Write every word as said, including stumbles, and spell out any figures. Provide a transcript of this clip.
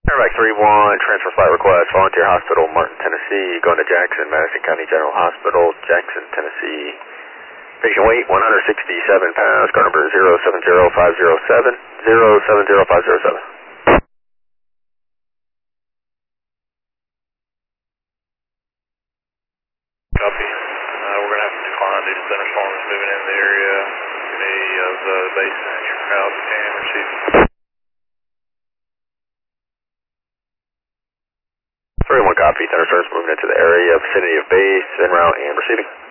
Airback three one, transfer flight request, Volunteer Hospital, Martin, Tennessee, going to Jackson, Madison County General Hospital, Jackson, Tennessee. Patient weight, one hundred sixty-seven pounds, car number zero seven zero five zero seven, zero seven zero five zero seven. Copy. Uh, we're going to have to decline due to thunderstorms moving in the area. Any of the basin in your route can receive. three one copy, thunderstorms moving into the area, vicinity of base, en route and receiving.